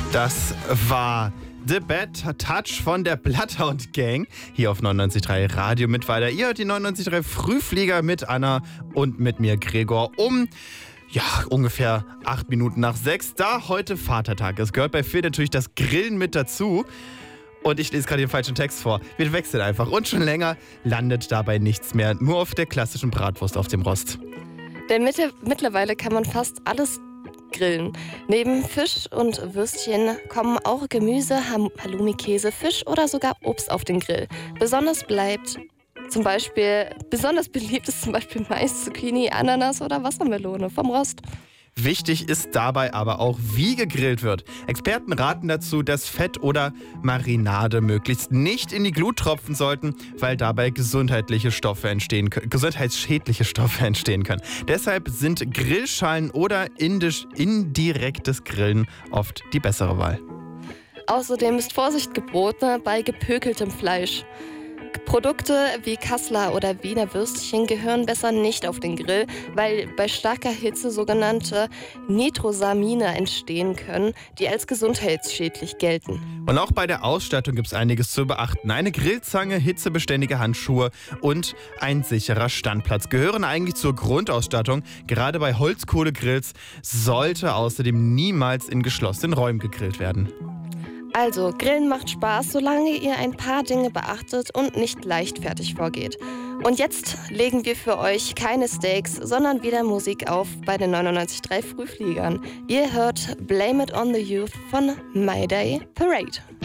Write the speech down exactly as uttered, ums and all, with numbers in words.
Das war The Bad Touch von der Bloodhound Gang hier auf neunundneunzig Komma drei Radio Mittweida. Ihr hört die neunundneunzig Komma drei Frühflieger mit Anna und mit mir Gregor um ja ungefähr acht Minuten nach sechs, da heute Vatertag ist. Gehört bei Phil natürlich das Grillen mit dazu. Und ich lese gerade den falschen Text vor. Wir wechseln einfach. Und schon länger landet dabei nichts mehr. Nur auf der klassischen Bratwurst auf dem Rost. Denn mitte, mittlerweile kann man fast alles grillen. Neben Fisch und Würstchen kommen auch Gemüse, Halloumi-Käse, Fisch oder sogar Obst auf den Grill. Besonders bleibt zum Beispiel, besonders beliebt ist zum Beispiel Mais, Zucchini, Ananas oder Wassermelone vom Rost. Wichtig ist dabei aber auch, wie gegrillt wird. Experten raten dazu, dass Fett oder Marinade möglichst nicht in die Glut tropfen sollten, weil dabei gesundheitliche Stoffe entstehen, gesundheitsschädliche Stoffe entstehen können. Deshalb sind Grillschalen oder indisch, indirektes Grillen oft die bessere Wahl. Außerdem ist Vorsicht geboten bei gepökeltem Fleisch. Produkte wie Kassler oder Wiener Würstchen gehören besser nicht auf den Grill, weil bei starker Hitze sogenannte Nitrosamine entstehen können, die als gesundheitsschädlich gelten. Und auch bei der Ausstattung gibt es einiges zu beachten. Eine Grillzange, hitzebeständige Handschuhe und ein sicherer Standplatz gehören eigentlich zur Grundausstattung. Gerade bei Holzkohlegrills sollte außerdem niemals in geschlossenen Räumen gegrillt werden. Also, Grillen macht Spaß, solange ihr ein paar Dinge beachtet und nicht leichtfertig vorgeht. Und jetzt legen wir für euch keine Steaks, sondern wieder Musik auf bei den neunundneunzig Komma drei Frühfliegern. Ihr hört Blame It on the Youth von My Day Parade.